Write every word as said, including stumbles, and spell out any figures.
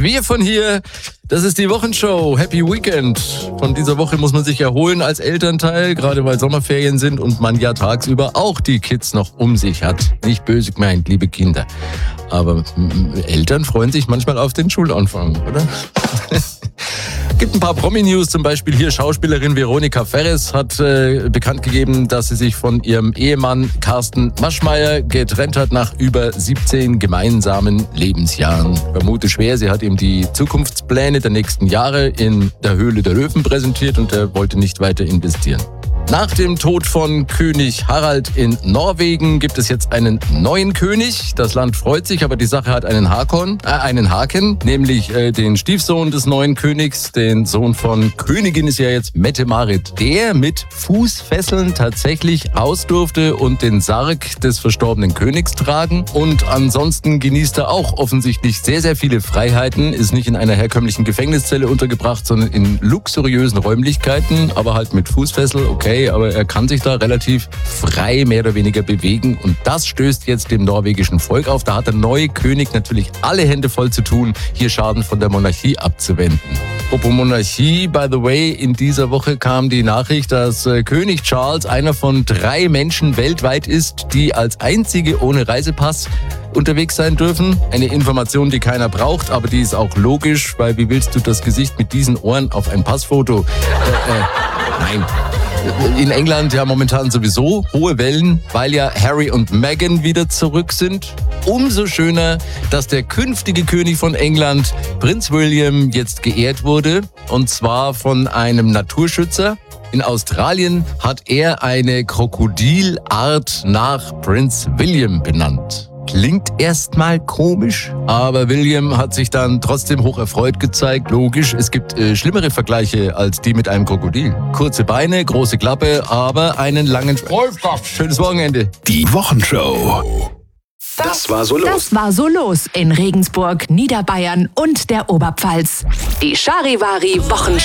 Wir von hier, das ist die Wochenshow. Happy Weekend. Von dieser Woche muss man sich erholen als Elternteil, gerade weil Sommerferien sind und man ja tagsüber auch die Kids noch um sich hat. Nicht böse gemeint, liebe Kinder. Aber Eltern freuen sich manchmal auf den Schulanfang, oder? Gibt ein paar Promi-News, zum Beispiel hier Schauspielerin Veronika Ferres hat äh, bekannt gegeben, dass sie sich von ihrem Ehemann Carsten Maschmeyer getrennt hat nach über siebzehn gemeinsamen Lebensjahren. Vermute schwer, sie hat ihm die Zukunftspläne der nächsten Jahre in der Höhle der Löwen präsentiert und er wollte nicht weiter investieren. Nach dem Tod von König Harald in Norwegen gibt es jetzt einen neuen König. Das Land freut sich, aber die Sache hat einen Haken, äh, einen Haken, nämlich äh, den Stiefsohn des neuen Königs, den Sohn von Königin ist ja jetzt Mette-Marit, der mit Fußfesseln tatsächlich raus durfte und den Sarg des verstorbenen Königs tragen. Und ansonsten genießt er auch offensichtlich sehr, sehr viele Freiheiten, ist nicht in einer herkömmlichen Gefängniszelle untergebracht, sondern in luxuriösen Räumlichkeiten, aber halt mit Fußfessel, okay. Aber er kann sich da relativ frei mehr oder weniger bewegen und das stößt jetzt dem norwegischen Volk auf. Da hat der neue König natürlich alle Hände voll zu tun, hier Schaden von der Monarchie abzuwenden. Apropos Monarchie, by the way, in dieser Woche kam die Nachricht, dass äh, König Charles einer von drei Menschen weltweit ist, die als einzige ohne Reisepass unterwegs sein dürfen. Eine Information, die keiner braucht, aber die ist auch logisch, weil wie willst du das Gesicht mit diesen Ohren auf ein Passfoto? Äh, äh, nein. In England ja momentan sowieso hohe Wellen, weil ja Harry und Meghan wieder zurück sind. Umso schöner, dass der künftige König von England, Prinz William, jetzt geehrt wurde. Und zwar von einem Naturschützer. In Australien hat er eine Krokodilart nach Prinz William benannt. Klingt erstmal komisch, aber William hat sich dann trotzdem hoch erfreut gezeigt. Logisch, es gibt äh, schlimmere Vergleiche als die mit einem Krokodil. Kurze Beine, große Klappe, aber einen langen... Schönes Wochenende. Die Wochenshow. Das war so los. Das war so los in Regensburg, Niederbayern und der Oberpfalz. Die Charivari Wochenshow.